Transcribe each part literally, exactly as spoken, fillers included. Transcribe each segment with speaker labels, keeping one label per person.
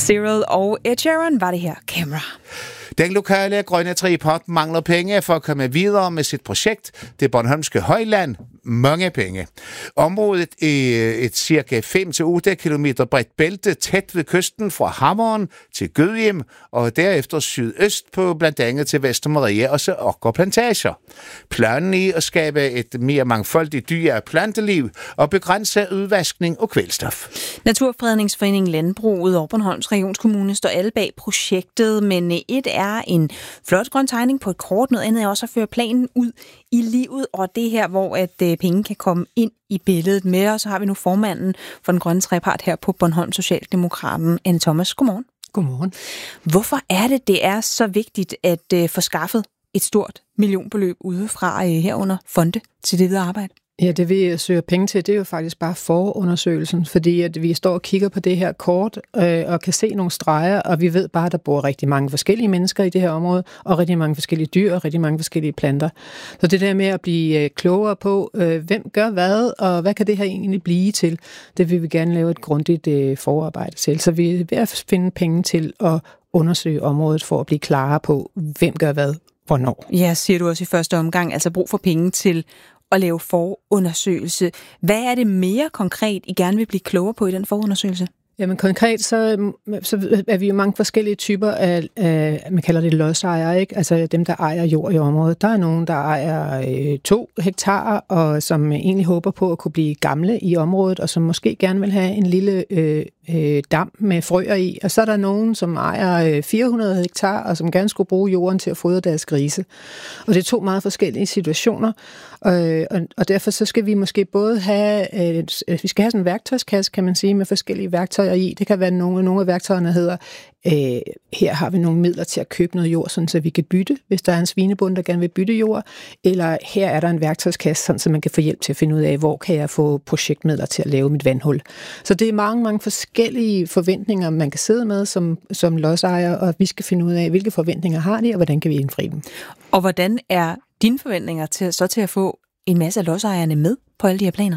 Speaker 1: Cyril og Ed Sheeran var det her. Camera.
Speaker 2: Den lokale grønne trepart mangler penge for at komme videre med sit projekt. Det Bornholmske Højland. Mange penge. Området er et cirka fem til otte kilometer bredt bælte tæt ved kysten fra Hammeren til Gødhjem og derefter sydøst på blandt andet til Vestermarie og så Okker Plantager. Planen er at skabe et mere mangfoldigt dyr- og planteliv og begrænse udvaskning og kvælstof.
Speaker 1: Naturfredningsforeningen Landbruget og Bornholms Regionskommune står alle bag projektet, men et er en flot grøn tegning på et kort, noget andet er også at føre planen ud i livet, og det her, hvor at penge kan komme ind i billedet med, og så har vi nu formanden for den grønne trepart her på Bornholm, Socialdemokraten Anne Thomas. Godmorgen.
Speaker 3: Godmorgen.
Speaker 1: Hvorfor er det, det er så vigtigt at uh, få skaffet et stort millionbeløb udefra uh, herunder fonde til det videre arbejde?
Speaker 3: Ja, det vi søger penge til, det er jo faktisk bare forundersøgelsen, fordi at vi står og kigger på det her kort øh, og kan se nogle streger, og vi ved bare, at der bor rigtig mange forskellige mennesker i det her område, og rigtig mange forskellige dyr og rigtig mange forskellige planter. Så det der med at blive øh, klogere på, øh, hvem gør hvad, og hvad kan det her egentlig blive til, det vil vi gerne lave et grundigt øh, forarbejde til. Så vi er ved at finde penge til at undersøge området for at blive klarere på, hvem gør hvad, hvornår.
Speaker 1: Ja, siger du også i første omgang, altså brug for penge til at lave forundersøgelse. Hvad er det mere konkret, I gerne vil blive klogere på i den forundersøgelse?
Speaker 3: Jamen konkret, så, så er vi jo mange forskellige typer af, af man kalder det lodsejere, ikke? Altså dem, der ejer jord i området. Der er nogen, der ejer øh, to hektar, og som egentlig håber på at kunne blive gamle i området, og som måske gerne vil have en lille øh, øh, dam med frøer i. Og så er der nogen, som ejer øh, fire hundrede hektar, og som gerne skulle bruge jorden til at fodre deres grise. Og det er to meget forskellige situationer, øh, og, og derfor så skal vi måske både have, øh, vi skal have sådan en værktøjskasse, kan man sige, med forskellige værktøjer i. Det kan være, nogle, nogle af værktøjerne hedder, øh, her har vi nogle midler til at købe noget jord, sådan så vi kan bytte, hvis der er en svinebonde, der gerne vil bytte jord, eller her er der en værktøjskasse, sådan så man kan få hjælp til at finde ud af, hvor kan jeg få projektmidler til at lave mit vandhul. Så det er mange, mange forskellige forventninger, man kan sidde med som, som lodsejer, og vi skal finde ud af, hvilke forventninger har de, og hvordan kan vi indfri dem.
Speaker 1: Og hvordan er dine forventninger til, så til at få en masse af lodsejerne med på alle de her planer?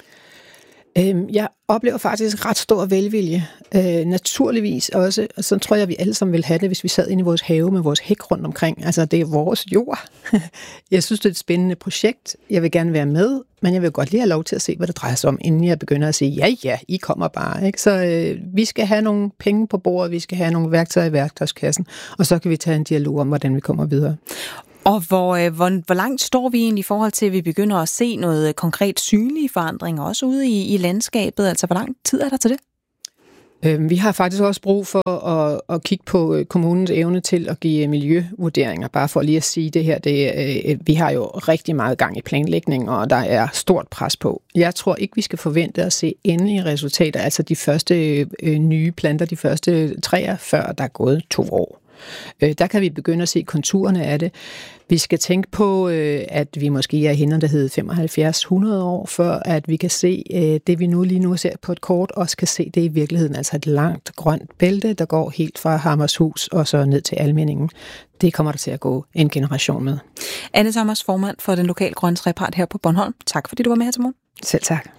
Speaker 3: Jeg oplever faktisk ret stor velvilje. Øh, naturligvis også, og så tror jeg, at vi alle sammen vil have det, hvis vi sad inde i vores have med vores hæk rundt omkring. Altså, det er vores jord. Jeg synes, det er et spændende projekt. Jeg vil gerne være med, men jeg vil godt lige have lov til at se, hvad det drejer sig om, inden jeg begynder at sige, ja, ja, I kommer bare. Ikke? Så øh, vi skal have nogle penge på bordet, vi skal have nogle værktøjer i værktøjskassen, og så kan vi tage en dialog om, hvordan vi kommer videre.
Speaker 1: Og hvor, hvor, hvor langt står vi egentlig i forhold til, at vi begynder at se noget konkret synlige forandringer, også ude i, i landskabet? Altså, hvor lang tid er der til det?
Speaker 3: Vi har faktisk også brug for at, at kigge på kommunens evne til at give miljøvurderinger, bare for lige at sige det her. Det, vi har jo rigtig meget gang i planlægning, og der er stort pres på. Jeg tror ikke, vi skal forvente at se endelige resultater, altså de første nye planter, de første træer, før der er gået to år. Der kan vi begynde at se konturerne af det. Vi skal tænke på, at vi måske er henne, der hedder femoghalvfjerds hundrede år, før at vi kan se det, vi nu lige nu ser på et kort, også kan se det i virkeligheden. Altså et langt grønt bælte, der går helt fra Hammershus og så ned til Almindingen. Det kommer der til at gå en generation med.
Speaker 1: Anne Thomas, formand for den lokale grønne trepart her på Bornholm. Tak fordi du var med her til morgen.
Speaker 3: Selv tak.